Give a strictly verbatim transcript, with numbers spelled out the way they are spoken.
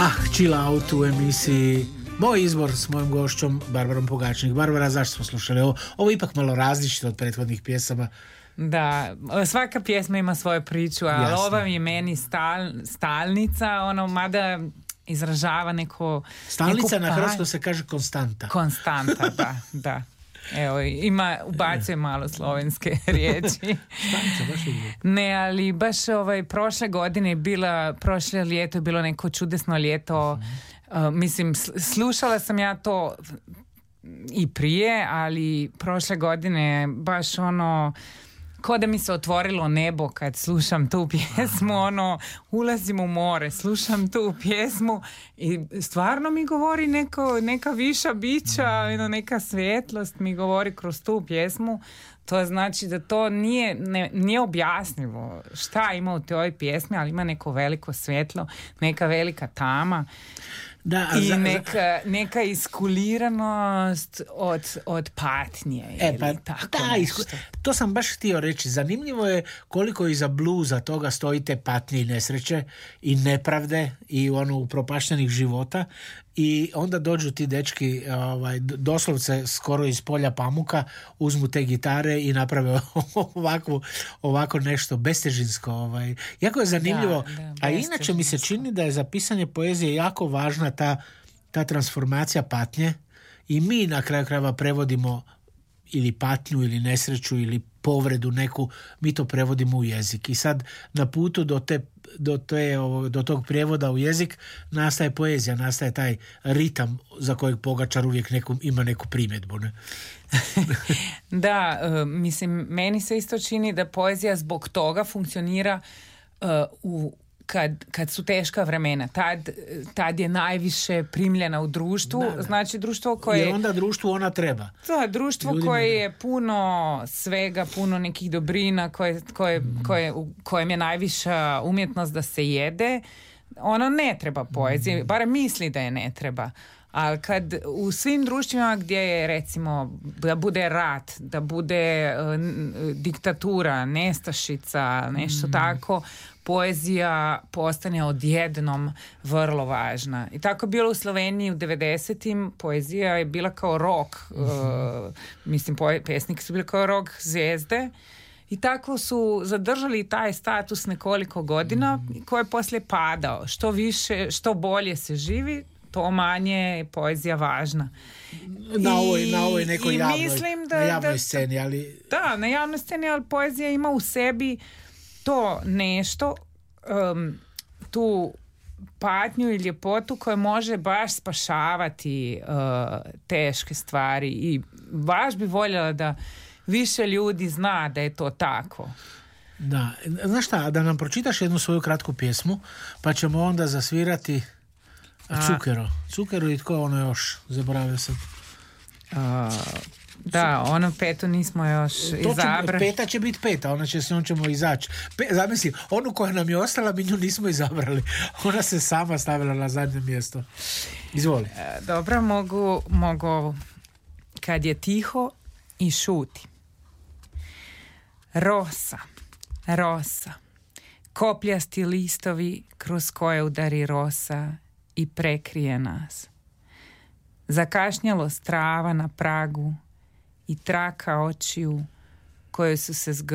Ah, chill out u emisiji. Moj izbor s mojom gošćom Barbarom Pogačnik. Barbara, zašto smo slušali ovo? Ovo je ipak malo različito od prethodnih pjesama. Da, svaka pjesma ima svoju priču, ali Jasno. ova mi je meni stal, stalnica, ono, mada izražava neko... Stalnica neku na pa- hrvatskom se kaže konstanta. Konstanta, da, da. Evo, ima, ubacuje malo slovenske riječi. Stalnica, baš je lijepo. Ne, ali baš ovaj, prošle godine je bila, prošle ljeto je bilo neko čudesno ljeto. Uh, mislim, sl- slušala sam ja to i prije, ali prošle godine baš ono, ko da mi se otvorilo nebo kad slušam tu pjesmu, ono, ulazim u more, slušam tu pjesmu i stvarno mi govori neko, neka viša bića, ono, neka svjetlost mi govori kroz tu pjesmu. To znači da to nije, ne, nije objasnivo šta ima u toj pjesmi, ali ima neko veliko svjetlo, neka velika tama. Da, a I za- za- neka, neka iskuliranost od, od patnje. E, ili pa, tako da, nešto. isku- to sam baš htio reći. Zanimljivo je koliko iza bluza toga stoji te patnje i nesreće i nepravde i ono upropaštenih života. I onda dođu ti dečki ovaj, d- doslovce skoro iz polja pamuka, uzmu te gitare i naprave ovako, ovako nešto bestežinsko. Ovaj. Jako je zanimljivo. Da, da, a inače mi se bestežinsko. čini da je za pisanje poezije jako važna ta, ta transformacija patnje i mi na kraju krajeva prevodimo ili patnju ili nesreću ili povredu neku, mi to prevodimo u jezik. I sad na putu do te do, te, ovo, do tog prijevoda u jezik nastaje poezija, nastaje taj ritam za kojeg Pogačar uvijek neku, ima neku primjedbu. Ne? Da, e, mislim, meni se isto čini da poezija zbog toga funkcionira e, u Kad, kad su teška vremena, tad, tad je najviše primljena u društvu, Da, da. znači društvo koje... Jer onda društvu ona treba. Da, društvo Ljudima koje ne. je puno svega, puno nekih dobrina, koje, koje, koje, u kojem je najviša umjetnost da se jede, ono ne treba poezije, barem misli da je ne treba. Ali kad u svim društvima gdje je recimo da bude rat, da bude e, n- diktatura, nestašica, nešto tako, poezija postane odjednom vrlo važna. I tako je bilo u Sloveniji u devedesetim, poezija je bila kao rock, e, mislim poe- pesniki su bili kao rock zvijezde. I tako su zadržali taj status nekoliko godina koji je poslije padao. Što više, što bolje se živi, to manje je poezija važna. Na ovoj, I- na ovoj nekoj i javnoj, mislim da- na javnoj da- sceni, ali Da, na javnoj sceni, ali poezija ima u sebi to nešto, um, tu patnju i ljepotu koja može baš spašavati uh, teške stvari i baš bi voljela da više ljudi zna da je to tako. da. Znaš šta, da nam pročitaš jednu svoju kratku pjesmu, pa ćemo onda zasvirati A. Cukero. Cukero i tko je ono još? Zaboravio sam. Uh, da, ono peto nismo još To će, izabrali. peta će biti peta, ona će, s njom ćemo izaći. Pe, zamisli, onu koja nam je ostala, mi nju nismo izabrali. Ona se sama stavila na zadnje mjesto. Izvoli. E, Dobro, mogu, mogu ovu. Kad je tiho i šuti. Rosa, rosa, kopljasti listovi kroz koje udari rosa i prekrije nas. Zakašnjalo strava na pragu i traka očiju koje su se zgrnule